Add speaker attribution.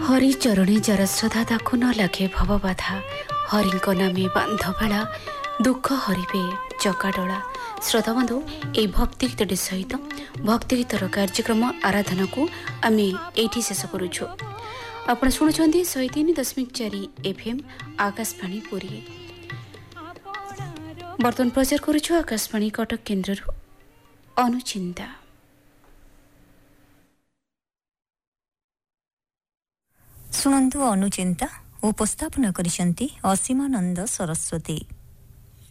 Speaker 1: हरि चरणे जर श्रद्धा ताकू न लगे भव बाधा हरिंक नामे बांधबेला दुख हरिबे चकाडला। श्रोता बंधु ए भक्ति गीतटी सहित भक्ति गीतर कार्यक्रम आराधना को आम ये शेष करुछु। आपण शुणुंट 103.4 FM आकाशवाणी पुरी। बर्तमान प्रचार करुछु आकाशवाणी कटक केन्द्र अनुचिंता।
Speaker 2: शुणन्तु अनुचिंता उपस्थापना करिसंती असीमानंद सरस्वती।